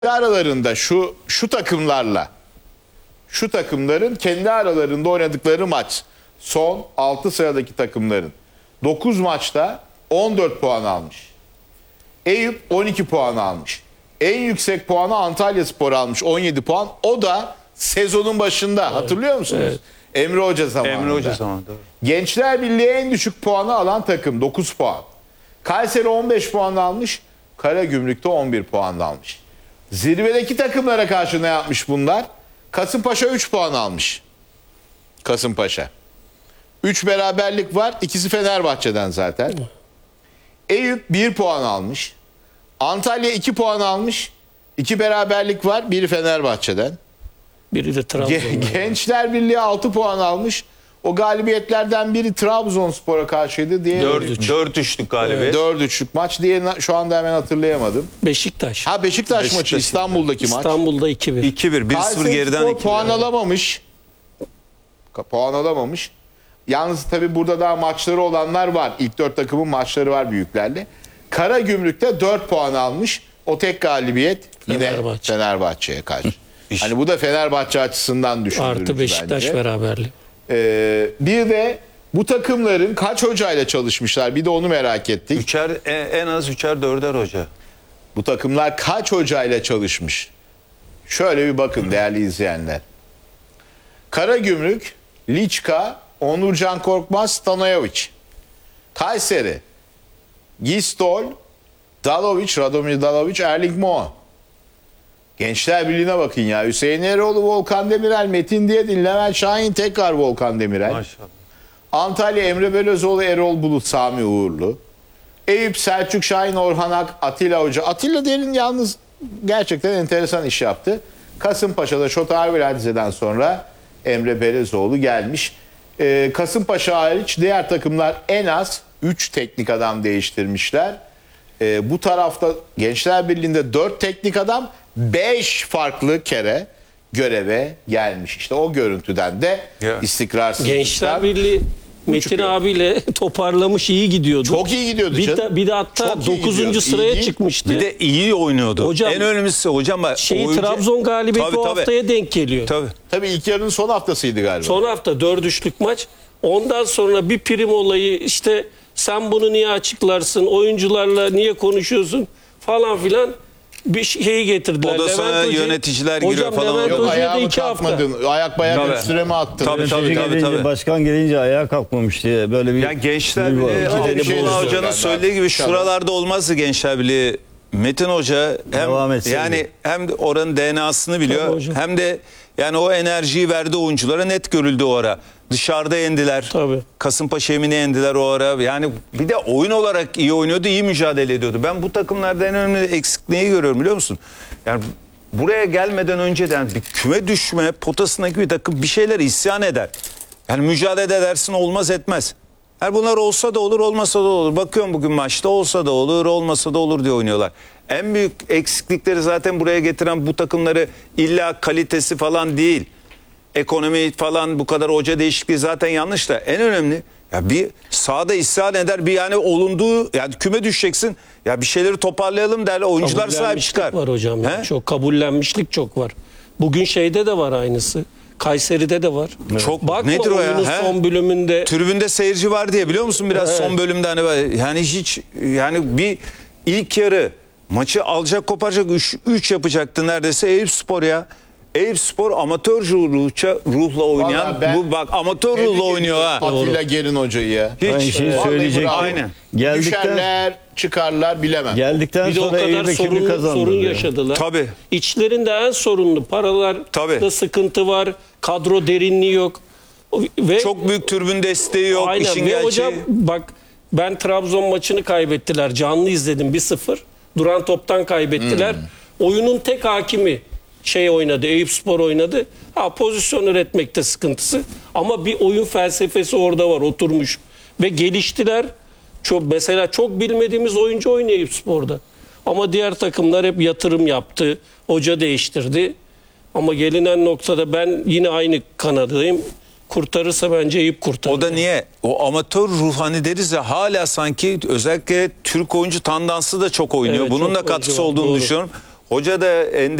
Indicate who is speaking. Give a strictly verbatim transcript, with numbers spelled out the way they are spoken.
Speaker 1: aralarında şu şu takımlarla şu takımların kendi aralarında oynadıkları maç son altı sıradaki takımların dokuz maçta on dört puan almış. Eyüp on iki puan almış. En yüksek puanı Antalyaspor almış on yedi puan. O da sezonun başında. Evet. Hatırlıyor musunuz? Evet. Emre Hoca zamanında.
Speaker 2: Emre Hoca zamanında.
Speaker 1: Gençler Birliği en düşük puanı alan takım dokuz puan. Kayseri on beş puan almış. Karagümrük'te on bir puan almış. Zirvedeki takımlara karşı ne yapmış bunlar? Kasımpaşa üç puan almış. Kasımpaşa. üç beraberlik var. İkisi Fenerbahçe'den zaten. Eyüp bir puan almış. Antalya iki puan almış. iki beraberlik var. Biri Fenerbahçe'den.
Speaker 3: Biri de Trabzon'dan.
Speaker 1: Gençler Birliği altı puan almış. O galibiyetlerden biri Trabzonspor'a karşıydı.
Speaker 2: dört üçlük galibiyet.
Speaker 1: dört üçlük maç. Diğerini şu anda hemen hatırlayamadım.
Speaker 3: Beşiktaş.
Speaker 1: Ha Beşiktaş, Beşiktaş maçı İstanbul'daki maç.
Speaker 3: İstanbul'da iki bir.
Speaker 2: iki bir. bir sıfır geriden iki bir.
Speaker 1: Puan alamamış. Puan alamamış. Yalnız tabii burada daha maçları olanlar var. İlk dört takımın maçları var büyüklerle. Karagümrük'te dört puan almış. O tek galibiyet yine
Speaker 3: Fenerbahçe.
Speaker 1: Fenerbahçe'ye karşı.
Speaker 2: İş.
Speaker 1: Hani bu da Fenerbahçe açısından düşündürücü
Speaker 3: Artı Beşiktaş
Speaker 1: bence.
Speaker 3: beraberliği.
Speaker 1: Ee, bir de bu takımların kaç hocayla çalışmışlar? Bir de onu merak ettik.
Speaker 2: Üçer, en az üçer dörder hoca.
Speaker 1: Bu takımlar kaç hocayla çalışmış? Şöyle bir bakın değerli izleyenler. Karagümrük, Liçka, Onurcan Korkmaz, Stanojevic. Kayseri, Gistol, Dalovic, Radomir Dalovic, Erling Moa. Gençler Birliği'ne bakın ya. Hüseyin Eroğlu, Volkan Demirel, Metin Diyedin, Levent Şahin, tekrar Volkan Demirel.
Speaker 2: Maşallah.
Speaker 1: Antalya, Emre Belözoğlu, Erol Bulut, Sami Uğurlu. Eyüp, Selçuk Şahin, Orhan Ak, Atilla Hoca. Atilla Derin yalnız gerçekten enteresan iş yaptı. Kasımpaşa'da Şota Arviladze'den sonra Emre Belözoğlu gelmiş. Ee, Kasımpaşa hariç diğer takımlar en az üç teknik adam değiştirmişler. Ee, bu tarafta Gençler Birliği'nde dört teknik adam beş farklı kere göreve gelmiş. İşte o görüntüden de
Speaker 2: Ya.
Speaker 1: istikrarsızlıktan.
Speaker 3: Gençler Birliği Metin
Speaker 1: çıkıyor.
Speaker 3: abiyle toparlamış, iyi gidiyordu.
Speaker 1: Çok iyi gidiyordu
Speaker 3: bir
Speaker 1: canım.
Speaker 3: de, bir de hatta
Speaker 1: Çok iyi
Speaker 3: dokuzuncu
Speaker 1: gidiyor.
Speaker 3: sıraya
Speaker 1: İyi.
Speaker 3: çıkmıştı.
Speaker 2: Bir de iyi oynuyordu.
Speaker 3: Hocam,
Speaker 2: en önemlisi hocam bak.
Speaker 3: Şeyi
Speaker 2: oyuncu...
Speaker 3: Trabzon galibiyeti
Speaker 2: Tabii,
Speaker 3: o
Speaker 2: tabii.
Speaker 3: haftaya denk geliyor.
Speaker 2: Tabii.
Speaker 1: Tabii ilk yarının son haftasıydı galiba.
Speaker 3: Son hafta dört üçlük maç. Ondan sonra bir prim olayı, işte sen bunu niye açıklarsın, oyuncularla niye konuşuyorsun falan filan bir şeyi getirdiler.
Speaker 2: Odasına
Speaker 3: Levent Hoca'yı-
Speaker 2: yöneticiler giriyor
Speaker 3: Hocam,
Speaker 2: falan.
Speaker 3: Levent
Speaker 1: Yok
Speaker 3: Hoca'ya da
Speaker 1: ayağımı
Speaker 3: iki hafta.
Speaker 1: kalkmadın. Ayak bayak
Speaker 2: Tabii.
Speaker 1: üstüne mi attın?
Speaker 2: Tabii, tabii,
Speaker 4: Yönetici
Speaker 2: tabii,
Speaker 4: gelince,
Speaker 2: tabii.
Speaker 4: başkan gelince ayağa kalkmamış diye böyle bir...
Speaker 2: Ya Gençler
Speaker 4: bir-
Speaker 2: Birliği,
Speaker 4: İki
Speaker 2: Ali
Speaker 4: tane
Speaker 1: bir şey
Speaker 2: Buğra
Speaker 1: söylüyorum
Speaker 2: Hoca'nın
Speaker 1: ben
Speaker 2: söylediği gibi
Speaker 1: daha.
Speaker 2: şuralarda olmazdı Gençler Birliği. Metin Hoca hem
Speaker 4: Devam etseydi.
Speaker 2: yani hem de oranın D N A'sını biliyor,
Speaker 3: Tabii hocam.
Speaker 2: hem de yani o enerjiyi verdi oyunculara, net görüldü o ara. Dışarıda yendiler.
Speaker 3: Tabii.
Speaker 2: Kasımpaşa Emin'i yendiler o ara. Yani bir de oyun olarak iyi oynuyordu, iyi mücadele ediyordu. Ben bu takımlarda en önemli eksikliği görüyorum, biliyor musun? Yani buraya gelmeden önceden bir küme düşme potasındaki bir takım bir şeyler isyan eder. Yani mücadele edersin, olmaz etmez. Yani bunlar olsa da olur, olmasa da olur. Bakıyorum bugün maçta olsa da olur, olmasa da olur diye oynuyorlar. En büyük eksiklikleri zaten buraya getiren bu takımları illa kalitesi falan değil. Ekonomi falan, bu kadar hoca değişikliği zaten yanlış da en önemli ya bir sahada isyan eder, bir yani olunduğu, yani küme düşeceksin ya bir şeyleri toparlayalım derler, oyuncular sahip
Speaker 3: Kabullenmişlik
Speaker 2: çıkar.
Speaker 3: var hocam.
Speaker 2: He?
Speaker 3: Çok kabullenmişlik çok var. Bugün şeyde de var aynısı. Kayseri'de de var.
Speaker 2: Çok-
Speaker 3: Bakma
Speaker 2: nedir o ya,
Speaker 3: oyunun
Speaker 2: he?
Speaker 3: son bölümünde.
Speaker 2: Tribünde seyirci var diye, biliyor musun, biraz
Speaker 3: Evet.
Speaker 2: son bölümde hani böyle, yani hiç yani bir ilk yarı maçı alacak koparacak üç yapacaktı neredeyse Eyüpspor ya. Eyüpspor amatör ruhça, ruhla oynayan,
Speaker 1: Vallahi ben
Speaker 2: bu bak amatör
Speaker 1: tebrik
Speaker 2: ruhla oynuyor ha.
Speaker 1: ediyorum Atilla Gerin hocayı ya.
Speaker 2: Hiç.
Speaker 4: Aynı şeyi
Speaker 1: Vallahi
Speaker 4: söyleyecektim.
Speaker 1: bravo.
Speaker 2: Aynen.
Speaker 4: Geldikten,
Speaker 1: Düşerler, çıkarlar bilemem.
Speaker 4: geldikten
Speaker 3: Bir de o
Speaker 4: sonra
Speaker 3: kadar
Speaker 4: Eyüp ekibi
Speaker 3: sorun,
Speaker 4: kazandı.
Speaker 3: sorun
Speaker 4: diyor.
Speaker 3: yaşadılar.
Speaker 2: Tabii.
Speaker 3: İçlerinde en sorunlu paralarda
Speaker 2: Tabii.
Speaker 3: sıkıntı var. Kadro derinliği yok. O- Ve
Speaker 2: Çok büyük tribün desteği yok.
Speaker 3: aynen.
Speaker 2: İşin
Speaker 3: Ve
Speaker 2: gerçeği.
Speaker 3: hocam bak, ben Trabzon maçını kaybettiler. Canlı izledim, bir sıfır. Duran toptan kaybettiler.
Speaker 2: Hmm.
Speaker 3: Oyunun tek hakimi şey oynadı. Eyüpspor oynadı. Ha, pozisyon üretmekte sıkıntısı. Ama bir oyun felsefesi orada var, oturmuş. Ve geliştiler. Çok, mesela çok bilmediğimiz oyuncu oynuyor Eyüpspor'da. Ama diğer takımlar hep yatırım yaptı. Hoca değiştirdi. Ama gelinen noktada ben yine aynı kanadayım. Kurtarırsa bence Eyüp kurtarır.
Speaker 2: O da niye? O amatör ruh hani deriz ya, hala sanki özellikle Türk oyuncu tandansı da çok oynuyor.
Speaker 3: Evet,
Speaker 2: Bunun
Speaker 3: çok
Speaker 2: da katkısı
Speaker 3: oyuncu var,
Speaker 2: olduğunu
Speaker 3: doğru.
Speaker 2: düşünüyorum. Hoca da en